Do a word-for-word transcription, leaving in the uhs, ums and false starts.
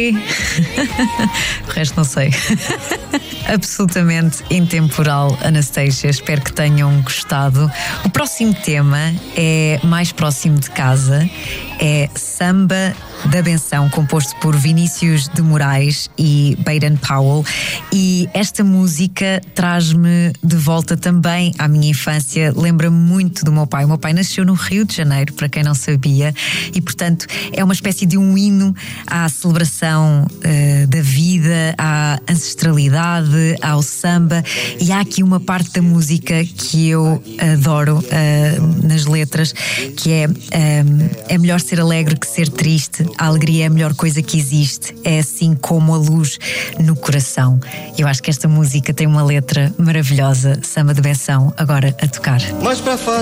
sei. O resto não sei. Absolutamente intemporal, Anastasia. Espero que tenham gostado. O próximo tema é mais próximo de casa. É Samba da Benção, composto por Vinícius de Moraes e Baden Powell. E esta música traz-me de volta também à minha infância. Lembra-me muito do meu pai. O meu pai nasceu no Rio de Janeiro, para quem não sabia, e portanto é uma espécie de um hino à celebração uh, da vida, à ancestralidade, ao samba. E há aqui uma parte da música que eu adoro uh, nas letras, que é um, é melhor ser alegre que ser triste. A alegria é a melhor coisa que existe. É assim como a luz no coração. Eu acho que esta música tem uma letra maravilhosa. Samba de Benção, agora a tocar. Mas para